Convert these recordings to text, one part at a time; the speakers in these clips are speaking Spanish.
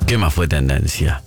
¿Qué más fue tendencia?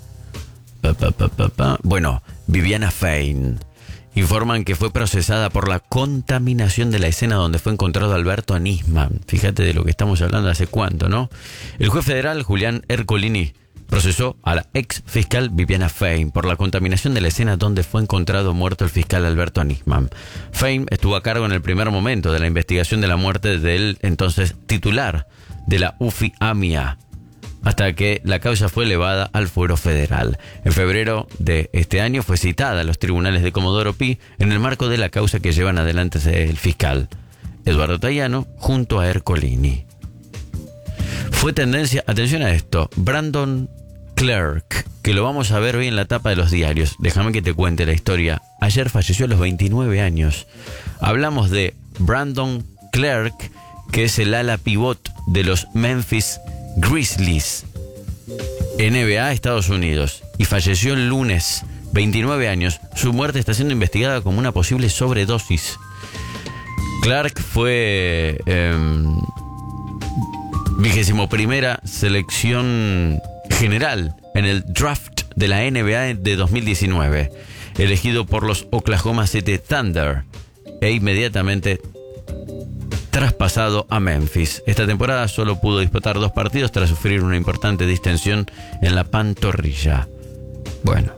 Bueno, Viviana Fein. Informan que fue procesada por la contaminación de la escena donde fue encontrado Alberto Nisman. Fíjate de lo que estamos hablando hace cuánto, ¿no? El juez federal Julián Ercolini procesó a la ex fiscal Viviana Fein por la contaminación de la escena donde fue encontrado muerto el fiscal Alberto Nisman. Fein estuvo a cargo en el primer momento de la investigación de la muerte del entonces titular de la UFI-AMIA, hasta que la causa fue elevada al fuero federal. En febrero de este año fue citada a los tribunales de Comodoro Pi en el marco de la causa que llevan adelante el fiscal Eduardo Tayano junto a Ercolini. Fue tendencia, atención a esto, Brandon Clark, que lo vamos a ver hoy en la tapa de los diarios. Déjame que te cuente la historia. Ayer falleció a los 29 años. Hablamos de Brandon Clark, que es el ala pivot de los Memphis Grizzlies, NBA, Estados Unidos, y falleció el lunes, 29 años. Su muerte está siendo investigada como una posible sobredosis. Clark fue 21ª selección general en el draft de la NBA de 2019, elegido por los Oklahoma City Thunder e inmediatamente traspasado a Memphis. Esta temporada solo pudo disputar 2 partidos tras sufrir una importante distensión en la pantorrilla. Bueno,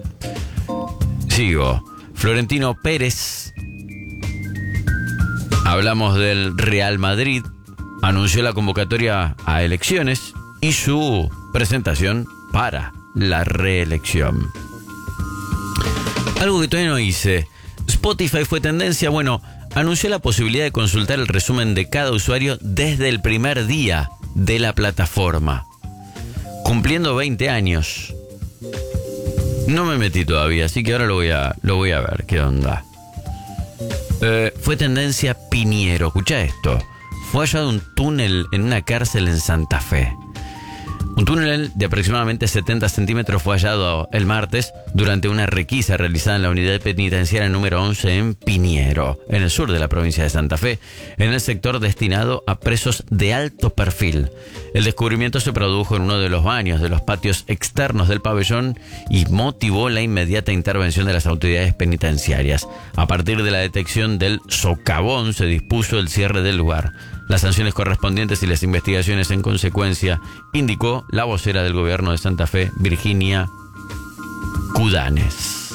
sigo. Florentino Pérez, hablamos del Real Madrid, anunció la convocatoria a elecciones y su presentación para la reelección. Algo que todavía no hice. Spotify fue tendencia. Bueno, anunció la posibilidad de consultar el resumen de cada usuario desde el primer día de la plataforma, cumpliendo 20 años. No me metí todavía, así que ahora lo voy a ver, qué onda. Fue tendencia Piñero, escucha esto. Fue hallado un túnel en una cárcel en Santa Fe. Un túnel de aproximadamente 70 centímetros fue hallado el martes durante una requisa realizada en la unidad penitenciaria número 11 en Piñero, en el sur de la provincia de Santa Fe, en el sector destinado a presos de alto perfil. El descubrimiento se produjo en uno de los baños de los patios externos del pabellón y motivó la inmediata intervención de las autoridades penitenciarias. A partir de la detección del socavón se dispuso el cierre del lugar. Las sanciones correspondientes y las investigaciones en consecuencia, indicó la vocera del gobierno de Santa Fe, Virginia Cudanes.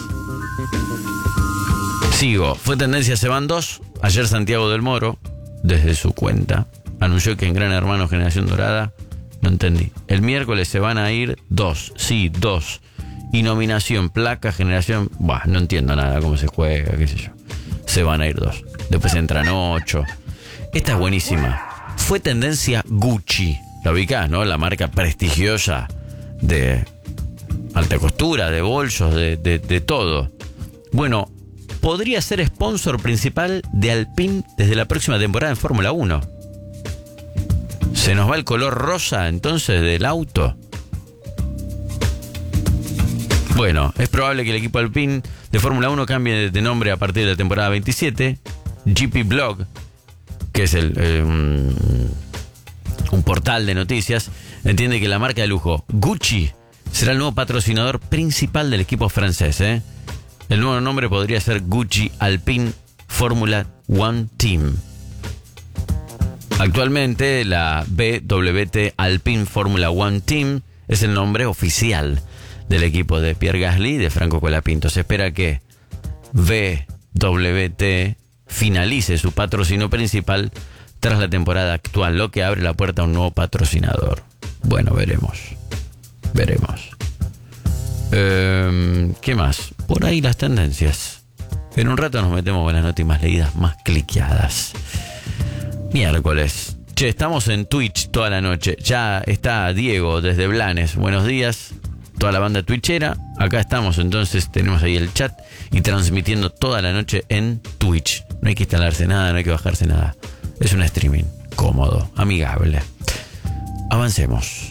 Sigo. Fue tendencia se van 2. Ayer Santiago del Moro, desde su cuenta, anunció que en Gran Hermano Generación Dorada, no entendí, el miércoles se van a ir 2. Sí, 2. Y nominación, placa, generación, no entiendo nada cómo se juega, qué sé yo. Se van a ir 2. Después entran 8. Esta es buenísima. Fue tendencia Gucci. La ubicás, ¿no? La marca prestigiosa de alta costura, de bolsos, de todo. Bueno, podría ser sponsor principal de Alpine desde la próxima temporada en Fórmula 1. ¿Se nos va el color rosa entonces del auto? Bueno, es probable que el equipo Alpine de Fórmula 1 cambie de nombre a partir de la temporada 27. GP Blog, que es un portal de noticias, entiende que la marca de lujo Gucci será el nuevo patrocinador principal del equipo francés. El nuevo nombre podría ser Gucci Alpine Formula One Team. Actualmente la BWT Alpine Formula One Team es el nombre oficial del equipo de Pierre Gasly y de Franco Colapinto. Se espera que BWT finalice su patrocinio principal tras la temporada actual, lo que abre la puerta a un nuevo patrocinador. Bueno, veremos. ¿Qué más? Por ahí las tendencias. En un rato nos metemos con las noticias más leídas, más cliqueadas. Miércoles. Che, estamos en Twitch toda la noche. Ya está Diego desde Blanes. Buenos días. Toda la banda twitchera. Acá estamos, entonces tenemos ahí el chat y transmitiendo toda la noche en Twitch. No hay que instalarse nada, no hay que bajarse nada. Es un streaming cómodo, amigable. Avancemos.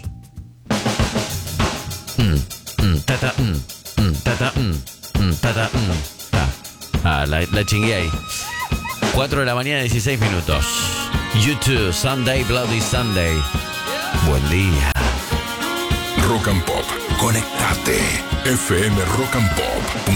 La chingué ahí. 4 de la mañana, 16 minutos. YouTube, Sunday, Bloody Sunday. Buen día. Rock and Pop. Conectate. fmrockandpop.cl